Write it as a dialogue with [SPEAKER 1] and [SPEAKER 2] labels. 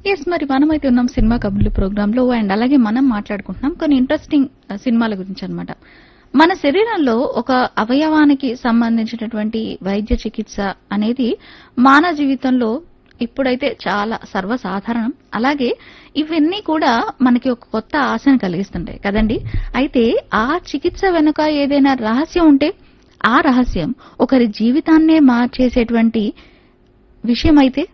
[SPEAKER 1] మరి మనమైతే ఉన్నాం సినిమా కబుర్లు ప్రోగ్రాంలో. అండ్ అలాగే మనం మాట్లాడుకుంటున్నాం కొన్ని ఇంట్రెస్టింగ్ సినిమాల గురించి అన్నమాట. మన శరీరంలో ఒక అవయవానికి సంబంధించినటువంటి వైద్య చికిత్స అనేది మానవ జీవితంలో ఇప్పుడైతే చాలా సర్వసాధారణం. అలాగే ఇవన్నీ కూడా మనకి ఒక కొత్త ఆశను కలిగిస్తుంటాయి కదండి. అయితే ఆ చికిత్స వెనుక ఏదైనా రహస్యం ఉంటే ఆ రహస్యం ఒకరి జీవితాన్నే మార్చేసేటువంటి విషయం అయితే